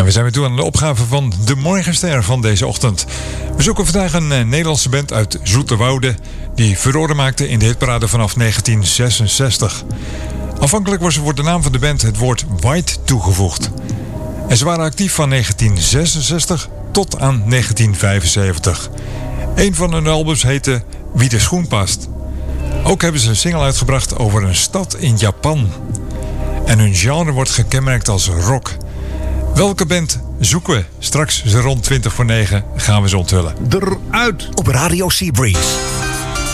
we zijn weer toe aan de opgave van de Morgenster van deze ochtend. We zoeken vandaag een Nederlandse band uit Zoeterwoude die furore maakte in de hitparade vanaf 1966. Aanvankelijk was er voor de naam van de band het woord White toegevoegd. En ze waren actief van 1966 tot aan 1975. Een van hun albums heette Wie de schoen past. Ook hebben ze een single uitgebracht over een stad in Japan. En hun genre wordt gekenmerkt als rock. Welke band zoeken we? Straks rond 20 voor 9 gaan we ze onthullen. Eruit! Op Radio Seabreeze.